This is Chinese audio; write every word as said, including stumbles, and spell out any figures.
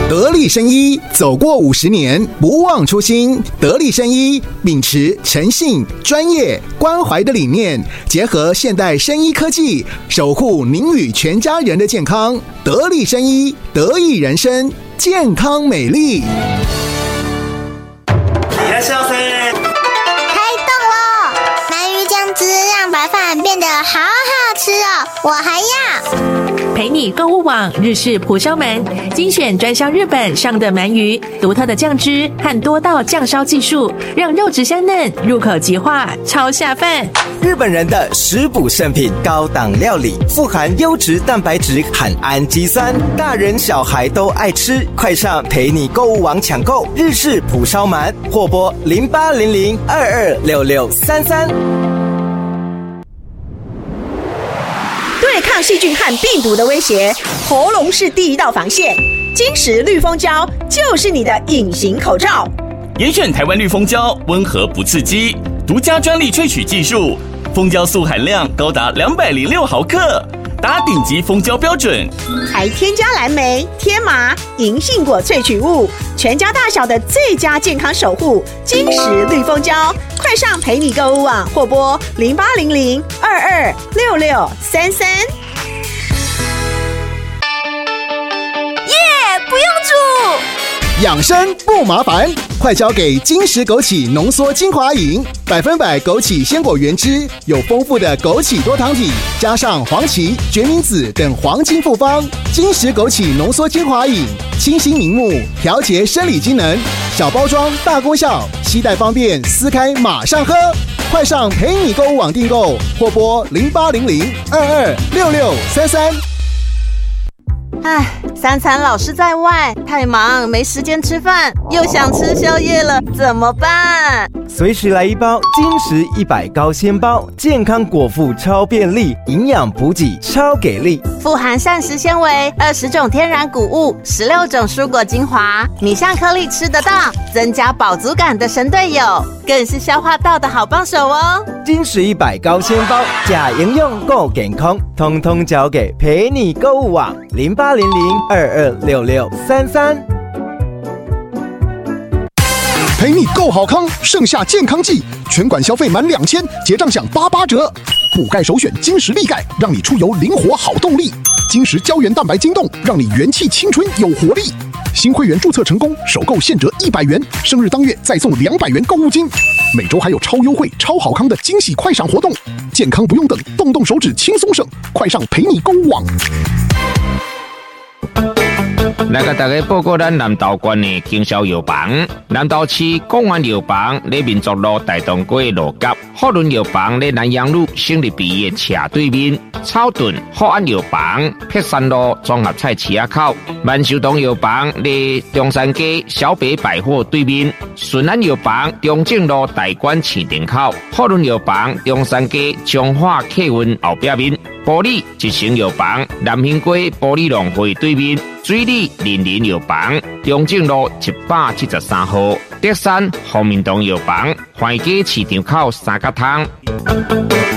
得力生医，走过五十年，不忘初心。得力生医秉持诚信、专业、关怀的理念，结合现代生医科技，守护您与全家人的健康。得力生医，得益人生，健康美丽。 いらっしゃいませ。 开动喽！鳗鱼酱汁让白饭变得好好吃哦，我还要。 陪你购物网日式蒲烧鳗，精选专销日本上的鳗鱼，独特的酱汁和多道酱烧技术，让肉质香嫩，入口即化，超下饭。 日本人的食补圣品，高档料理，富含优质蛋白质和氨基酸，大人小孩都爱吃。快上陪你购物网抢购日式蒲烧鳗，或拨零八零零二二六六三三。 对抗细菌和病毒的威胁，喉咙是第一道防线。金石绿蜂胶就是你的隐形口罩。 严选台湾绿蜂胶，温和不刺激，独家专利萃取技术，蜂胶素含量高达两百零六毫克，达顶级蜂胶标准。 还添加蓝莓、天麻、银杏果萃取物，全家大小的最佳健康守护。金石绿蜂胶，快上陪你购物网或拨零八零零二二六六三三。 耶，不用煮。 养生不麻烦，快交给金石枸杞浓缩精华饮，百分百枸杞鲜果原汁，有丰富的枸杞多糖体，加上黄芪、决明子等黄金复方。金石枸杞浓缩精华饮，清新明目，调节生理机能，小包装大功效，携带方便，撕开马上喝。快上陪你购物网订购，或拨零八零零二二六六三三。 唉，三餐老是在外，太忙没时间吃饭，又想吃宵夜了，怎么办？ 随时来一包金石一百高纤包，健康果腹超便利，营养补给超给力， 富含膳食纤维、二十种天然谷物、十六种蔬果精华，米香颗粒吃得到，增加饱足感的神队友，更是消化道的好帮手哦。 金石一百高纤包，假营养够健康，通通交给陪你购物网零八零零二二六六三三。 陪你购好康，盛夏健康季，全馆消费满两千，结账享八八折。补钙首选金石力钙，让你出游灵活好动力。金石胶原蛋白晶冻，让你元气青春有活力。新会员注册成功，首购现折一百元，生日当月再送两百元购物金。每周还有超优惠、超好康的惊喜快闪活动，健康不用等，动动手指轻松省，快上陪你购物网。 来甲大家报告咱南投县的经销药房。南投市公安药房在民族路大东街路角，福伦药房在南阳路胜利鼻的斜对面，草屯福安药房碧山路综合菜市仔口，万寿堂药房在中山街小北百货对面，顺安药房中正路大馆市场口，福伦药房中山街彰化客运后壁面，玻璃一成药房南兴街玻璃农会对面。水里林林药房，中正路一百七十三号，德山方明堂药房，环街市场口三角汤。